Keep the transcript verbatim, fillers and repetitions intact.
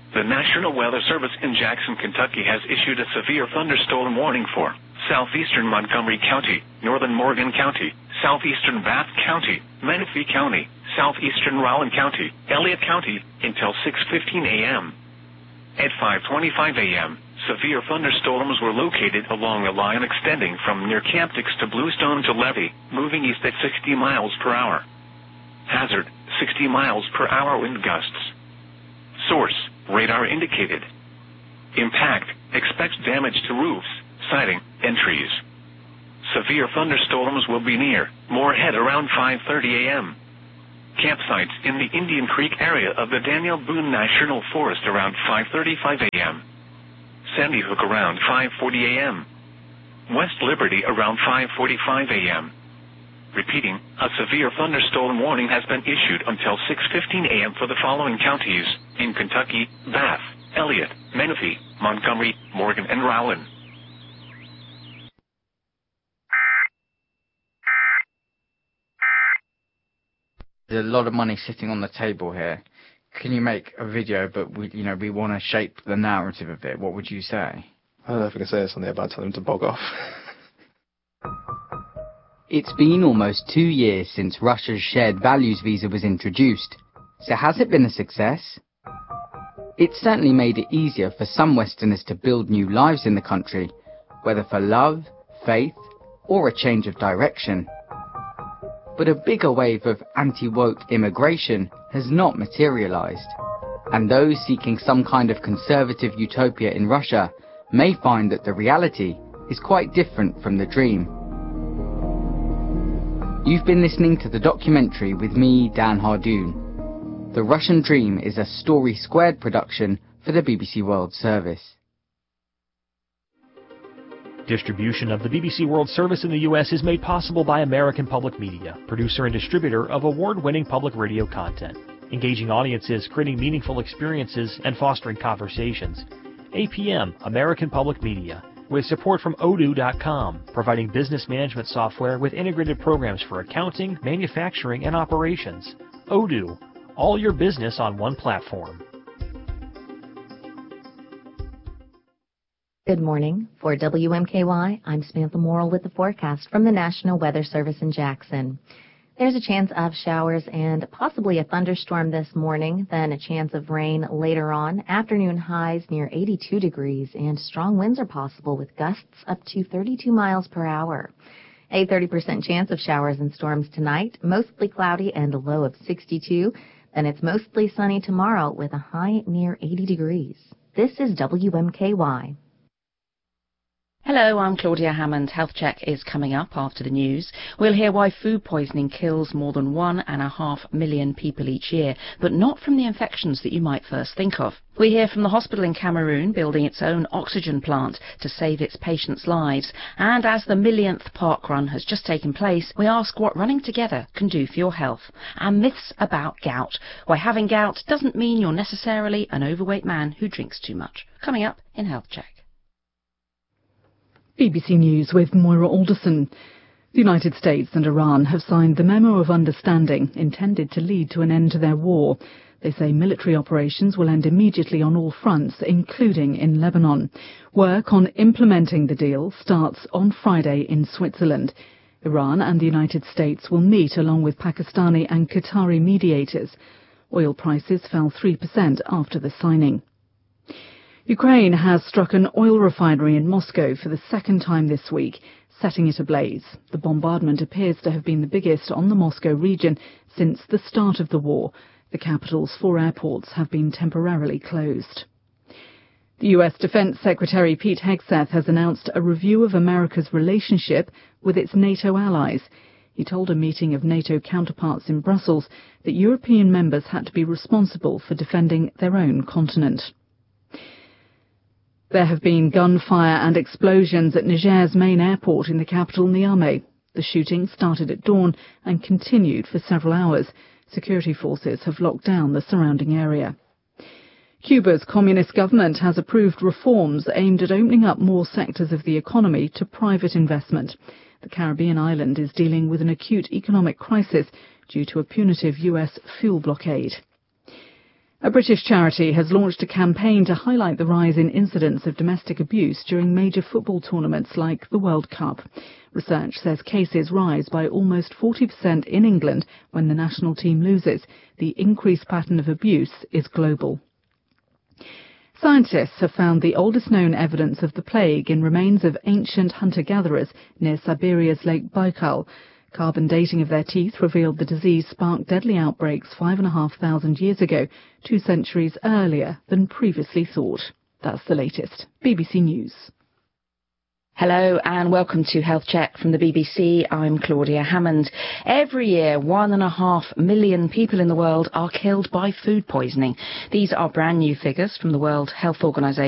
The National Weather Service in Jackson, Kentucky has issued a severe thunderstorm warning for southeastern Montgomery County, northern Morgan County, southeastern Bath County, Menifee County, southeastern Rowan County, Elliott County, until six fifteen a m At five twenty-five a m, severe thunderstorms were located along a line extending from near Camptix to Bluestone to Levy, moving east at sixty miles per hour. Hazard, sixty miles per hour wind gusts. Source, radar indicated. Impact, expects damage to roofs, siding, and trees. Severe thunderstorms will be near Moorhead around five thirty a m Campsites in the Indian Creek area of the Daniel Boone National Forest around five thirty-five a m Sandy Hook around five forty a m West Liberty around five forty-five a m Repeating, a severe thunderstorm warning has been issued until six fifteen a m for the following counties in Kentucky: Bath, Elliott, Menifee, Montgomery, Morgan, and Rowan. There's a lot of money sitting on the table here. Can you make a video, but we, you know, we want to shape the narrative a bit? What would you say? I don't know if I can say something about telling them to bog off. It's been almost two years since Russia's shared values visa was introduced. So has it been a success? It's certainly made it easier for some Westerners to build new lives in the country, whether for love, faith, or a change of direction. But a bigger wave of anti-woke immigration has not materialized, and those seeking some kind of conservative utopia in Russia may find that the reality is quite different from the dream. You've been listening to the documentary with me, Dan Hardoon. The Russian Dream is a Story Squared production for the B B C World Service. Distribution of the B B C World Service in the U S is made possible by American Public Media, producer and distributor of award-winning public radio content, engaging audiences, creating meaningful experiences, and fostering conversations. A P M, American Public Media, with support from odoo dot com, providing business management software with integrated programs for accounting, manufacturing, and operations. Odoo, all your business on one platform. Good morning. For W M K Y, I'm Samantha Morrill with the forecast from the National Weather Service in Jackson. There's a chance of showers and possibly a thunderstorm this morning, then a chance of rain later on. Afternoon highs near eighty-two degrees, and strong winds are possible with gusts up to thirty-two miles per hour. A thirty percent chance of showers and storms tonight, mostly cloudy and a low of sixty-two. Then it's mostly sunny tomorrow with a high near eighty degrees. This is W M K Y. Hello, I'm Claudia Hammond. Health Check is coming up after the news. We'll hear why food poisoning kills more than one and a half million people each year, but not from the infections that you might first think of. We hear from the hospital in Cameroon building its own oxygen plant to save its patients' lives. And as the millionth park run has just taken place, we ask what running together can do for your health. And myths about gout, why having gout doesn't mean you're necessarily an overweight man who drinks too much. Coming up in Health Check. B B C News with Moira Alderson. The United States and Iran have signed the Memo of Understanding intended to lead to an end to their war. They say military operations will end immediately on all fronts, including in Lebanon. Work on implementing the deal starts on Friday in Switzerland. Iran and the United States will meet along with Pakistani and Qatari mediators. Oil prices fell three percent after the signing. Ukraine has struck an oil refinery in Moscow for the second time this week, setting it ablaze. The bombardment appears to have been the biggest on the Moscow region since the start of the war. The capital's four airports have been temporarily closed. The U S Defense Secretary Pete Hegseth has announced a review of America's relationship with its NATO allies. He told a meeting of NATO counterparts in Brussels that European members had to be responsible for defending their own continent. There have been gunfire and explosions at Niger's main airport in the capital, Niamey. The shooting started at dawn and continued for several hours. Security forces have locked down the surrounding area. Cuba's communist government has approved reforms aimed at opening up more sectors of the economy to private investment. The Caribbean island is dealing with an acute economic crisis due to a punitive U S fuel blockade. A A British charity has launched a campaign to highlight the rise in incidents of domestic abuse during major football tournaments like the World Cup. Research says cases rise by almost forty percent in England when the national team loses. The increased pattern of abuse is global. Scientists have found the oldest known evidence of the plague in remains of ancient hunter-gatherers near Siberia's Lake Baikal. Carbon dating of their teeth revealed the disease sparked deadly outbreaks five and a half thousand years ago, two centuries earlier than previously thought. That's the latest. B B C News. Hello and welcome to Health Check from the B B C. I'm Claudia Hammond. Every year, one and a half million people in the world are killed by food poisoning. These are brand new figures from the World Health Organization.